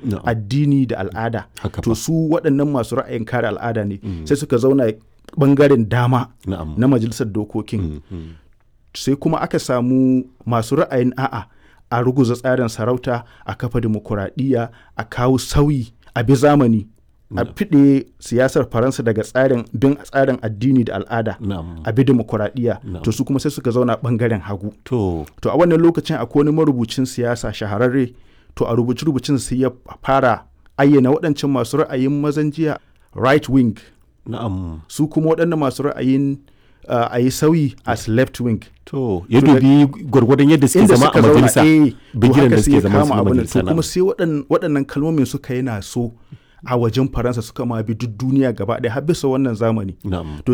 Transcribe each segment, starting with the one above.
addini da al'ada. Haka To fa. su waɗannan masu ra'ayin kare al'ada ne sai suka zauna ɓangaren dama na majalisar dokokin. Sai kuma aka samu masu ra'ayin a'a a ruguza tsarin sarauta, a kafa dimokuraɗiyya, a kawo sauyi a bi zamani, a fiɗe siyasar Faransa daga bin tsarin addini da al'ada, a bi dimokuraɗiyya. To su kuma sai suka zauna ɓangaren hagu. To a wannan lokacin akwai wani marubucin siyasa shahararre, to a rubucin sai ya fara ayyana waɗancan masu ra'ayin mazan jiya right wing, su kuma waɗannan masu ra'ayin a yi sauyi as left wing. To ya dubi gwargwadon yadda suke zama a majalisa, bigiran da suke zama a majalisa. To kuma sai waɗannan kalmomin suka yana so a wajen Faransa, suka ma bi duk duniya gaba ɗaya har bisa wannan zamani. To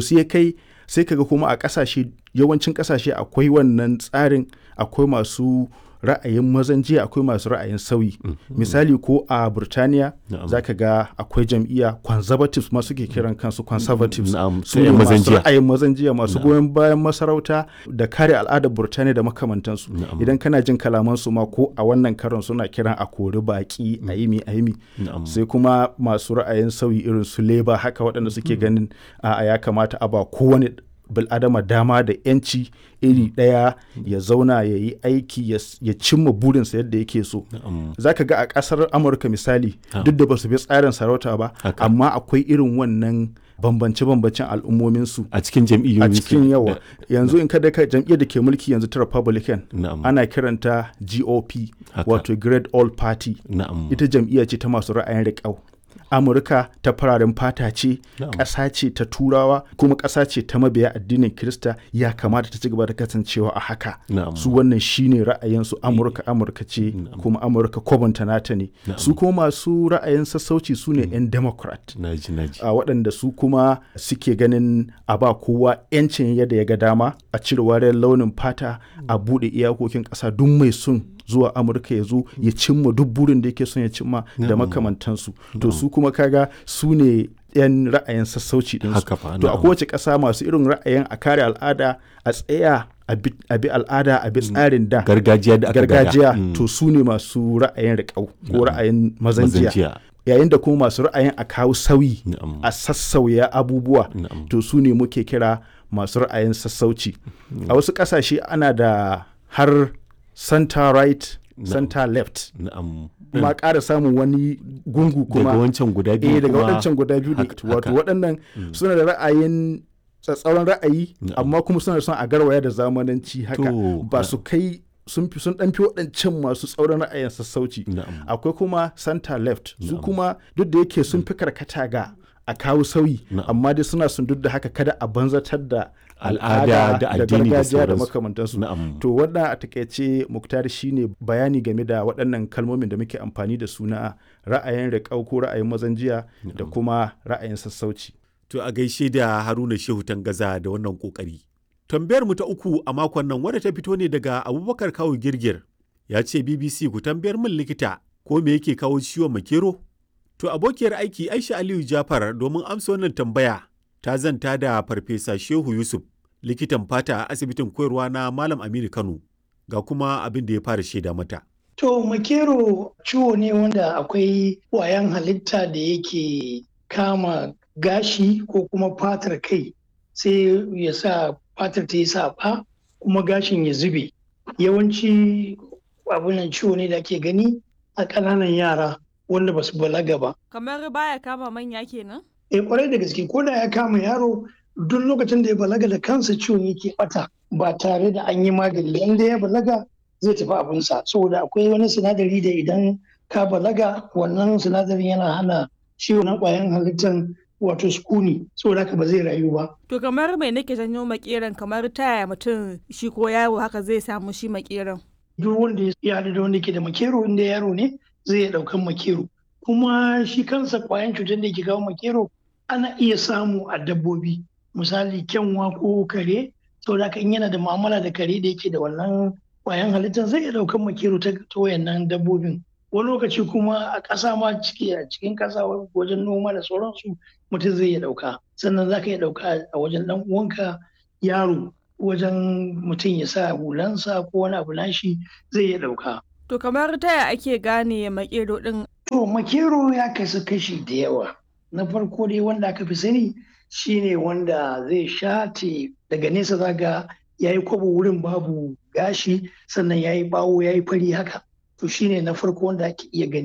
sai kaga kuma a yawancin ƙasashe akwai wannan tsarin, akwai masu ra'ayin mazan jiya, akwai masu ra'ayin sauyi. Misali ko a Burtaniya za ka ga akwai jam'iyya conservatives ma suke kiran kansu conservatives, su ne masu ra'ayin mazan jiya, masu goyon bayan masarauta da kare al'adar Burtaniya da makamantansu. Idan kana jin kalamansu ma ko a wannan karon suna kiran a kori baki, a yi. Sai kuma masu ra'ayin sauyi irin su Labour, haka waɗanda suke ganin ya kamata a ba kowane bil'adama dama da 'yanci iri ɗaya ya zauna ya yi aiki ya cimma burinsa yadda yake so. Za ka ga a ƙasar Amurka misali, duk da ba su bi tsarin sarauta ba, amma akwai irin wannan bambance-bambancen al'ummominsu a cikin jam'iyyoyi. A cikin yawa. Yanzu in kada ka jam'iyyar da ke mulki yanzu ta Republican, ana kiranta GOP, wato Great All Party. Ita jam'iyya ce ta masu ra'ayin riƙau. Amurka ta fararen fata ce, ƙasa ce ta Turawa, kuma ƙasa ce ta mabiya addinin Kirista, ya kamata ta ci gaba da kasancewa a haka. Su wannan shine ra'ayinsu. Amurka ce, kuma Amurka kwabanta nata ne. Su kuma masu ra'ayin sassauci su ne 'yan Democrat, waɗanda su kuma suke ganin a ba kowa 'yancin yadda ya ga dama, a cire wariyar launin fata, a buɗe iyakokin ƙasa, duk mai son zuwa Amurka ya zo ya cimma duk burin da yake son ya cimma da makamantansu. To su kuma kaga su ne 'yan ra'ayin sassauci ɗinsu. To a kowace ƙasa masu irin ra'ayin a kare al'ada, a tsaya a bi al'ada, a bi tsarin da gargajiya, to su ne masu ra'ayin riƙau ko ra'ayin mazan jiya. Yayin da kuma masu ra'ayin a kawo sauyi, a sassauya abubuwa, to su ne muke kira masu ra'ayin sassauci. A wasu ƙasashe ana da har center right, center left. Ma ƙara samun wani gungu kuma daga wancan guda biyu. Daga waɗancan guda biyu. Wato waɗannan suna da ra'ayin tsatsauran ra'ayi, amma kuma suna son a garwaya da zamananci haka. Ba su kai sun ɗanfi waɗancan masu tsauran ra'ayin sassauci. Akwai kuma center left, su kuma duk da yake sun fi karkata ga a kawo sauyi, amma dai suna sun duk da haka kada a banzatar da al'ada da addini da makamantansu. To wannan a takaice Muktari shine bayani game da waɗannan kalmomin da muke amfani da su na ra'ayin riƙau ko ra'ayin mazan jiya da kuma ra'ayin sassauci. To a gaishe da Haruna Shehu Tangaza da wannan kokari. Tambayar mu ta uku a makon nan wadda ta fito ne daga Abubakar Kawu Girgir. Ya ce BBC ku tambayar min likita ko me yake kawo ciwon makero? To abokiyar aiki Aisha Aliyu Jafar domin amsa wannan tambaya ta zanta da Farfesa Shehu Yusuf, likitan fata a asibitin koyarwa na Malam Aminu Kano, ga kuma abin da ya fara shaida mata. To makero ciwo ne wanda akwai ƙwayan halitta da yake kama gashi ko kuma fatar kai, sai ya sa fatar ta yi saɓa kuma gashin ya zube. Yawanci abunan ciwo ne da ake gani a ƙananan yara wanda ba su balaga ba. Kamar baya kama manya kenan? Kwarai da gaske, ko da ya kama yaro duk lokacin da ya balaga da kansa ciwon yake bata ba tare da an yi magani. Idan ya balaga zai tafi abinsa, saboda akwai wani sinadari da idan ka balaga wannan sinadarin yana hana ciwon na ƙwayan halittar wato sukuni, saboda haka ba zai rayu ba. To kamar mai nake janyo makeran, kamar ta yaya mutum shi ko yaro haka zai samu shi makeran? Duk wanda ya haɗu da wanda ke da makero, inda yaro ne zai iya ɗaukan makero. Kuma shi kansa ƙwayan cutar da ke kawo makero ana iya samu a dabbobi, misali kyanwa ko kare, saboda haka in yana da mu'amala da kare da yake da wannan ƙwayan halittar zai iya ɗaukan makero ta wayannan dabbobin. Wani lokaci kuma a ƙasa ma a cikin ƙasa wajen noma da sauransu mutum zai iya ɗauka. Sannan za ka iya ɗauka a wajen ɗan uwanka yaro, wajen mutum ya sa hulansa ko wani abu nashi zai iya ɗauka. To kamar ta yaya ake gane makero ɗin? To makero ya kasu kashi da yawa. Na farko dai wanda aka fi sani shine wanda zai shate daga nesa zaga ya yi kwabo wurin babu gashi sannan ya yi bawo ya yi fari haka. To shine na farko wanda ake iya gani.